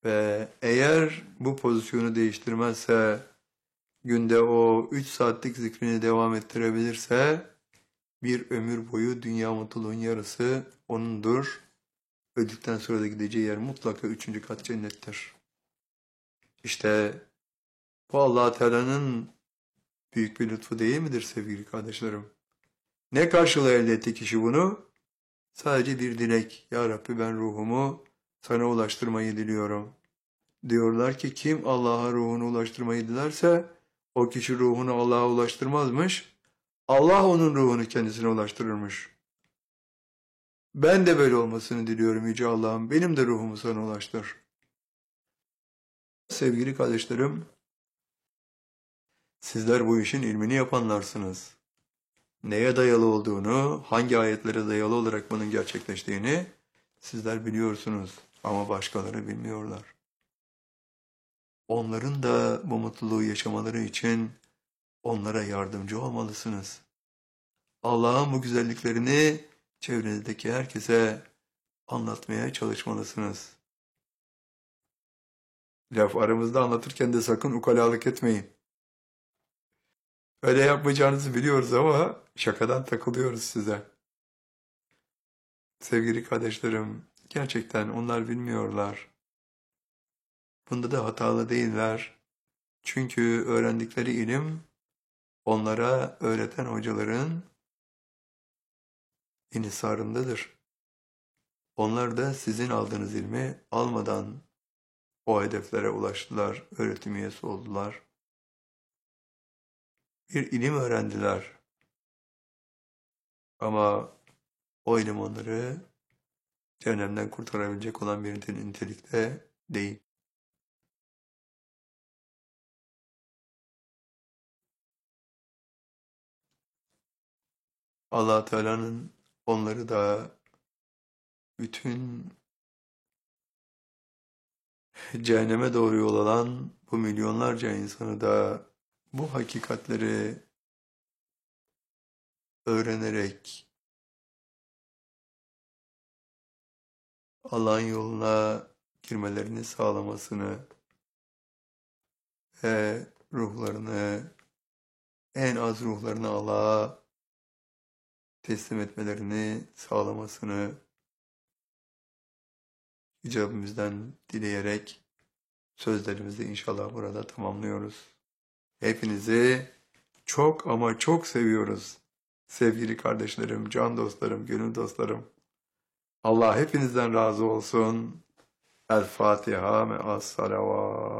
Ve eğer bu pozisyonu değiştirmezse, günde o 3 saatlik zikrini devam ettirebilirse, bir ömür boyu dünya mutluluğun yarısı onundur. Öldükten sonra da gideceği yer mutlaka 3. kat cennettir. İşte bu Allah Teala'nın büyük bir lütfu değil midir sevgili kardeşlerim? Ne karşılığı elde etti kişi bunu? Sadece bir dilek. Ya Rabbi, ben ruhumu sana ulaştırmayı diliyorum. Diyorlar ki kim Allah'a ruhunu ulaştırmayı dilerse o kişi ruhunu Allah'a ulaştırmazmış. Allah onun ruhunu kendisine ulaştırırmış. Ben de böyle olmasını diliyorum Yüce Allah'ım. Benim de ruhumu sana ulaştır. Sevgili kardeşlerim, sizler bu işin ilmini yapanlarsınız. Neye dayalı olduğunu, hangi ayetlere dayalı olarak bunun gerçekleştiğini sizler biliyorsunuz ama başkaları bilmiyorlar. Onların da bu mutluluğu yaşamaları için onlara yardımcı olmalısınız. Allah'ın bu güzelliklerini çevrenizdeki herkese anlatmaya çalışmalısınız. Laf aramızda anlatırken de sakın ukalalık etmeyin. Öyle yapmayacağınızı biliyoruz ama şakadan takılıyoruz size. Sevgili kardeşlerim, gerçekten onlar bilmiyorlar. Bunda da hatalı değiller. Çünkü öğrendikleri ilim onlara öğreten hocaların inhisarındadır. Onlar da sizin aldığınız ilmi almadan o hedeflere ulaştılar, öğretim üyesi oldular. Bir ilim öğrendiler. Ama o ilim onları cehennemden kurtarabilecek olan bir nitelikte değil. Allah Teala'nın onları da bütün cehenneme doğru yol alan bu milyonlarca insanı da bu hakikatleri öğrenerek Allah'ın yoluna girmelerini sağlamasını ve ruhlarını, en az ruhlarını Allah'a teslim etmelerini sağlamasını Yüce Rabbimizden dileyerek sözlerimizi inşallah burada tamamlıyoruz. Hepinizi çok ama çok seviyoruz. Sevgili kardeşlerim, can dostlarım, gönül dostlarım. Allah hepinizden razı olsun. El Fatiha me'as salavat.